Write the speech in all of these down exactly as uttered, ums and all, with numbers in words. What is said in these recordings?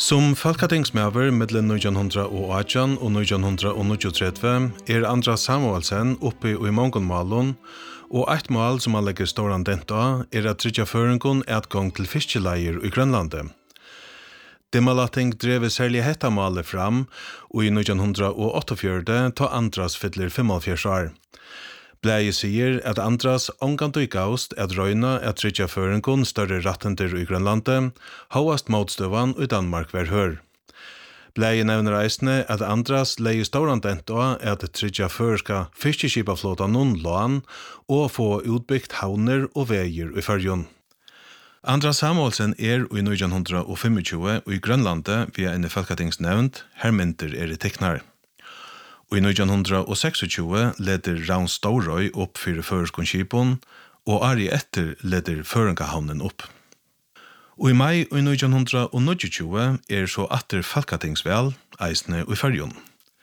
Som folketingsmedlem mellom nitton arton og nitton trettio er Andras Samuelsen oppe i Mongonmalon, og ett mål som han legger stor dent av er at tryggja føringen etgang til fiskeleier i Grønlandet. Demalating drev særlig hetta malet fram, og i nitton åttiofjøra ta Andras fyller femogfjørs år. Blæi sier at Andras omgant og gaust at røyna at tryggja føringen større rattender i Grønlandet, havast motstøvan i Danmark var hør. Blæi nevner eisne at Andras leie ståran dent av at tryggja førska fiskeskipaflåta noen lån og få utbyggt havner og veier i Førjun. Andras Samuelsen er i nitton tjuefem og i Grønlandet via en folketingsnevnt, hermynter er i teknar. Og i nitton seksogtjúgu leder Ravn Storøy opp fyrir føreskonsskipon, og ari etter leder Føringahavnen opp. Og i mai og i nitton níggjuogtjúgu er så atter Falkatingsvel, eisne og i Førjun.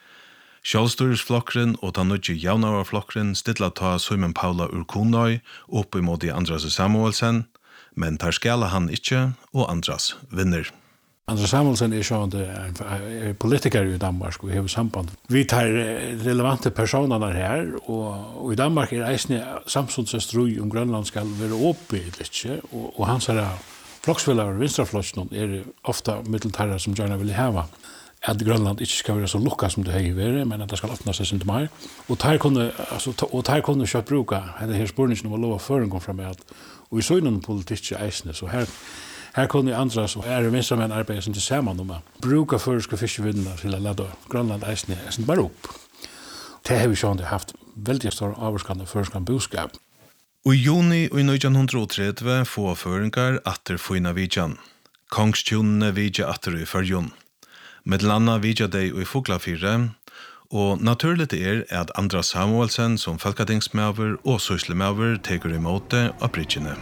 Sjálvstýrisflokkren og ta nødje javnavarflokkren stilla ta Søymen Paula ur Kunoy opp imot i Andras Samuelsen, men tar skala han ikkje, og Andras vinner. Andras Samuelsen er sånn er politiker i Danmark, og vi har samband. Vi tar relevante personer her, og, og i Danmark er eisne samfunnsstrøy om Grønland skal være oppe i litt, og, og hans her flokksfeller og vinstraflokksjon er ofta middeltarra som gjerne vil hava at Grønland ikke skal være så lukka som det har vært, men at det skal åpne seg sin til mer. Og der kunne, altså, og der kunne kjøpt bruka, denne her spørningen om å lova føring kom frem med at, og i søgnen politikk er eisne, så her Her kunne Andras og er vinstramenn arbeide som til saman om å bruke føreske fiskevinnene til å lade Grønland eisne eisen bare opp. Det har vi sånn haft veldig stor avvarskande føreske boskap. Og i juni og i nitton tretti få føringar atter fina vidjan. Kongstjonene vidja atter i Førjun. Medlanna vidja dei i Fuglafire, og naturligt er at Andras Samuelsen som folketingsmøver og syslemøver teker imot det av bridgene.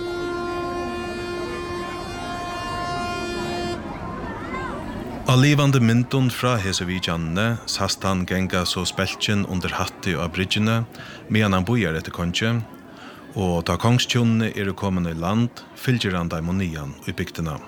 Av livande myndun fra Hesevidjanne sast han genga så speltjen under hatti og bridgene, medan han bojar etter konge, og da kongstjonene er kommet i land, fylgjer han daimonian i bygdena.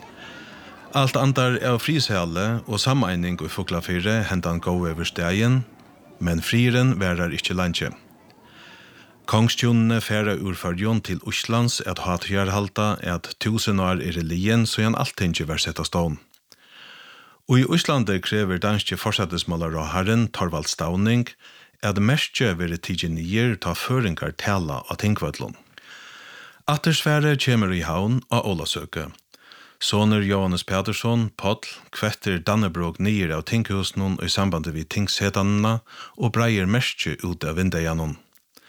Alt andar er frishale og sameining i Fuglafire hentan han gå over stegen, men frieren værar ikkje landje. Kongstjonene færa ur Førjun til Oslands at hatjarhalta at tusen år er i lien, så han allting var sett av stån. Og i Íslandi krever danske forsattesmålar og herren Torvald Stauning at merskje være tidgenir ta føringar tala av tingvødlun. Attersfære kjemer i havn av Ålasøke. Soner Johannes Pedersson, Poll, kvetter Dannebrog nyer av tinghusnun i sambandet vid tingshetanna og breier merskje ut av vindeianon.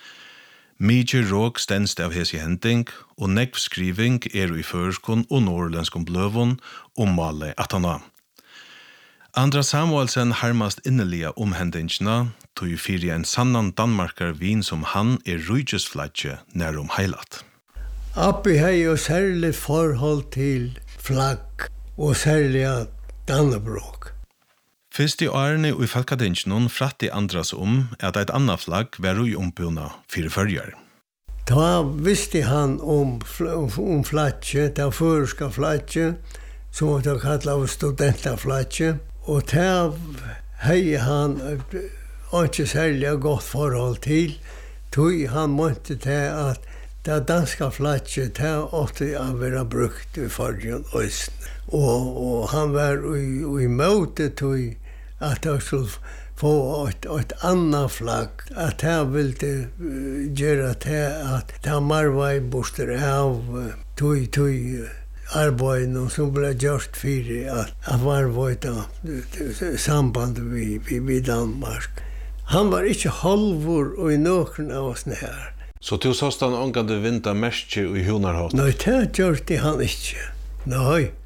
Mykje råk stenst av hesi hending, og negv skriving er i føreskon og norrlenskom bløvun om male atana. Andras Samuelsen harmast innelige omhendingene, tog fyrir en sannan Danmarkar vin som han er rujusflagge nær om heilat. Appi har jo særlig forhold til flagg og særlig Dannebrog. Fyrst i årene i Falkatingsnon fratti Andras om at eit anna flagg var ui ombuna fyrir førjar. Da visste han om, om flagge, det føreska flagge, som det kallet av studentaflagge, og det hei han ikke særlig godt forhold til, tog han måtte til at det danska flagget, det åtte å være brukt i Førjun Østen. Og, og han var i, i måte til at han skulle få et, et annet flagg, at han ville gjøre til at han marvei borster av tog, tog, arbeiden som ble gjort for at han var vårt samband med, med Danmark. Han var ikke halvor og i noen av oss her. Så du såst han omgående vinta merskje i Hunarhatt? Nei, det gjorde han ikke. Nei.